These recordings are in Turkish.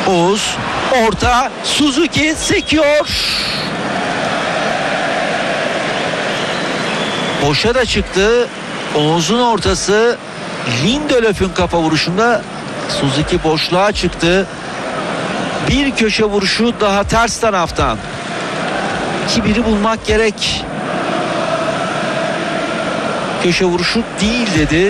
Oğuz orta, Suzuki sekiyor. Boşa da çıktı. Oğuz'un ortası, Lindelöf'ün kafa vuruşunda Suzuki boşluğa çıktı. Bir köşe vuruşu daha ters taraftan. 2-1'i bulmak gerek. Köşe vuruşu değil dedi.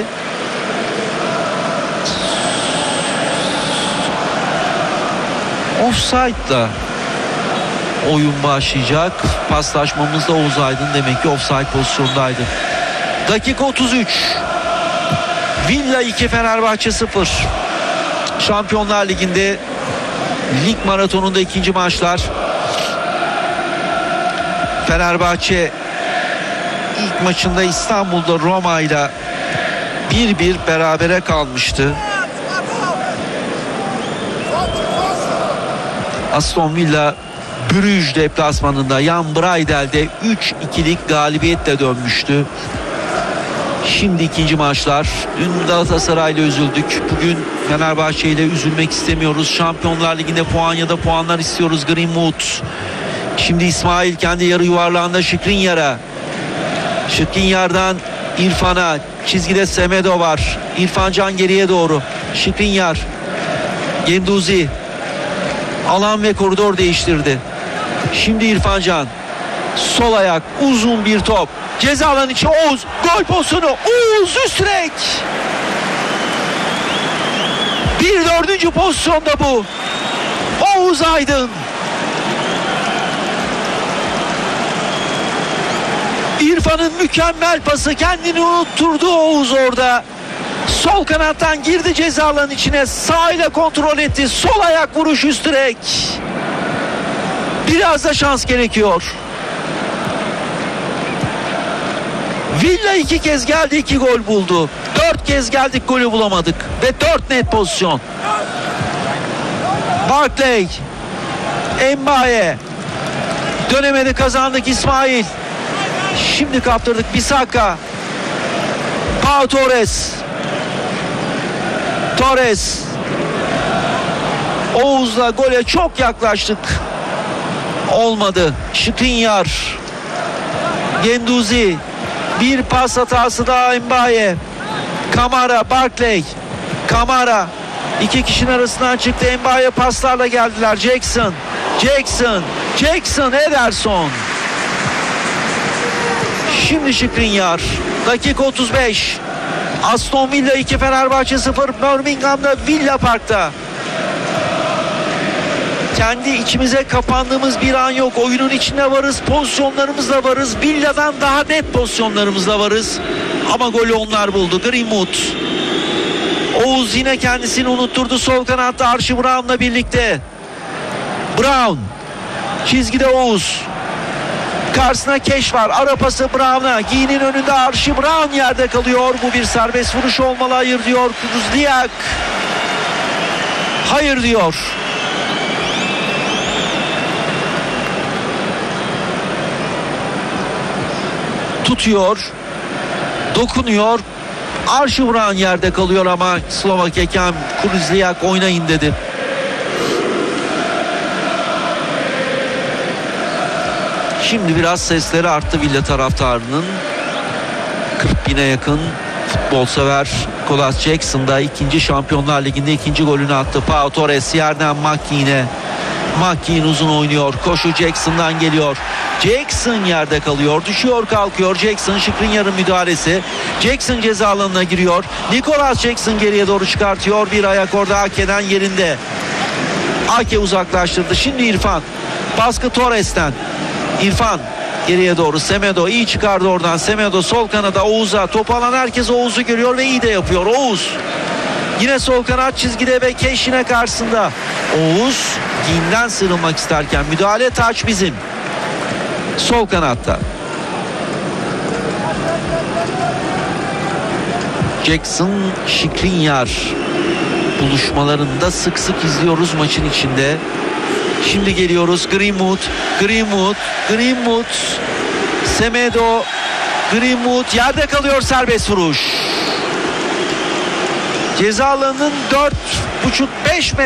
Offside'la oyun başlayacak. Paslaşmamızda Oğuz Aydın demek ki offside pozisyondaydı. Dakika 33. Villa 2 Fenerbahçe 0. Şampiyonlar Ligi'nde lig maratonunda ikinci maçlar. Fenerbahçe ilk maçında İstanbul'da Roma ile 1-1 berabere kalmıştı. Aston Villa Brüj deplasmanında Jan Breidel'de 3-2'lik galibiyetle dönmüştü. Şimdi ikinci maçlar. Dün Galatasaray'la üzüldük. Bugün Fenerbahçe ile üzülmek istemiyoruz. Şampiyonlar Ligi'nde puan ya da puanlar istiyoruz. Greenwood. Şimdi İsmail kendi yarı yuvarlağında Skriniar'a. Skriniar'dan İrfan'a. Çizgide Semedo var. İrfan Can geriye doğru. Skriniar. Genduzi. Alan ve koridor değiştirdi. Şimdi İrfan Can. Sol ayak, uzun bir top. Ceza alanı içi Oğuz. Gol pozisyonu. Oğuz üst direk. Bir dördüncü pozisyonda bu. Oğuz Aydın. İrfan'ın mükemmel pası, kendini unutturdu Oğuz orada. Sol kanattan girdi ceza alanının içine. Sağ ile kontrol etti. Sol ayak vuruş üst direk. Biraz da şans gerekiyor. Villa 2 kez geldi, 2 gol buldu. 4 kez geldik, golü bulamadık. Ve 4 net pozisyon. Barkley. Mbaye. Dönemedi, kazandık İsmail. Şimdi kaptırdık Bisaka. Pau Torres. Torres. Oğuz'la gole çok yaklaştık. Olmadı. Skriniar. Genduzi. Bir pas hatası daha Mbaye. Kamara, Barkley. Kamara. İki kişinin arasından çıktı. Mbaye paslarla geldiler. Jackson. Jackson, Ederson. Şimdi Skriniar. Dakika 35. Aston Villa 2 Fenerbahçe 0. Birmingham'da Villa Park'ta. Kendi içimize kapandığımız bir an yok. Oyunun içinde varız, pozisyonlarımızla varız. Villa'dan daha net pozisyonlarımızla varız. Ama golü onlar buldu. Greenwood. Oğuz yine kendisini unutturdu. Sol kanatta Archie Brown'la birlikte. Brown. Çizgide Oğuz. Karşısına Keş var. Ara pası Brown'a. Giyinin önünde Archie Brown yerde kalıyor. Bu bir serbest vuruş olmalı. Hayır diyor Kuzliak. Hayır diyor. Tutuyor. Dokunuyor. Archie Brown yerde kalıyor ama Slovak hakem Kuzliak oynayın dedi. Şimdi biraz sesleri arttı Villa taraftarının. 40.000'e yakın futbol sever. Nicolas Jackson da ikinci Şampiyonlar Ligi'nde ikinci golünü attı. Pau Torres yerden McKean'e. McKean uzun oynuyor. Koşu Jackson'dan geliyor. Jackson yerde kalıyor. Düşüyor kalkıyor. Jackson, Skriniar'ın müdahalesi. Jackson ceza alanına giriyor. Nicolas Jackson geriye doğru çıkartıyor. Bir ayak orada Ake'den yerinde. Ake uzaklaştırdı. Şimdi İrfan. Baskı Torres'ten. İrfan geriye doğru. Semedo iyi çıkardı oradan. Semedo sol kanada Oğuz'a. Top alan herkes Oğuz'u görüyor ve iyi de yapıyor. Oğuz. Yine sol kanat çizgide ve Keş yine karşısında. Oğuz giyinden sıyrılmak isterken müdahale, taç bizim. Sol kanatta. Jackson, Skriniar buluşmalarında sık sık izliyoruz maçın içinde. Şimdi geliyoruz. Greenwood. Semedo. Greenwood yerde kalıyor, serbest vuruş. Ceza alanının 4,5-5 metre